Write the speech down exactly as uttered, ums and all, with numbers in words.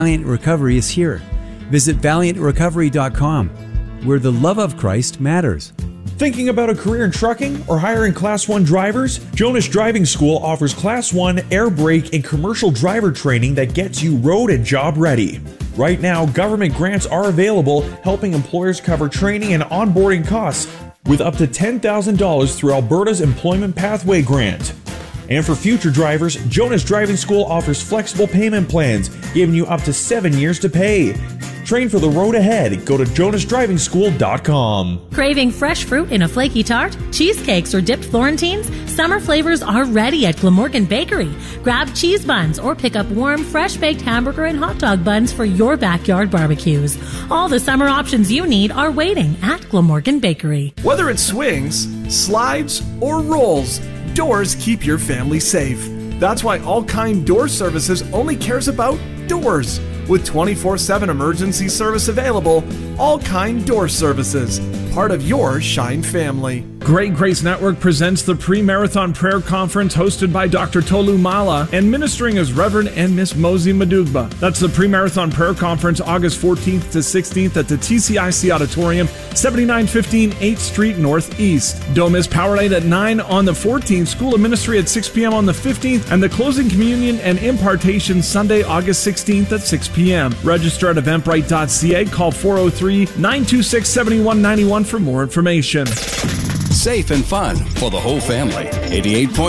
Valiant Recovery is here. Visit valiant recovery dot com, where the love of Christ matters. Thinking about a career in trucking or hiring Class one drivers? Jonas Driving School offers Class one air brake and commercial driver training that gets you road and job ready. Right now, government grants are available, helping employers cover training and onboarding costs with up to ten thousand dollars through Alberta's Employment Pathway Grant. And for future drivers, Jonas Driving School offers flexible payment plans, giving you up to seven years to pay. Train for the road ahead. Go to jonas driving school dot com. Craving fresh fruit in a flaky tart, cheesecakes, or dipped Florentines? Summer flavors are ready at Glamorgan Bakery. Grab cheese buns or pick up warm, fresh-baked hamburger and hot dog buns for your backyard barbecues. All the summer options you need are waiting at Glamorgan Bakery. Whether it swings, slides, or rolls, doors keep your family safe. That's why All Kind Door Services only cares about doors. With twenty-four seven emergency service available, All Kind Door Services, part of your Shine family. Great Grace Network presents the Pre-Marathon Prayer Conference hosted by Doctor Tolu Mala and ministering as Reverend and Miss Mosey Madugba. That's the Pre-Marathon Prayer Conference August fourteenth to sixteenth at the T C I C Auditorium, seventy-nine fifteen eighth Street Northeast. Don't miss Power Night at nine on the fourteenth, School of Ministry at six p.m. on the fifteenth, and the closing communion and impartation Sunday, August sixteenth at six p.m. Register at eventbrite dot c a. Call four oh three, nine two six, seven one nine one for more information. Safe and fun for the whole family. eighty-eight point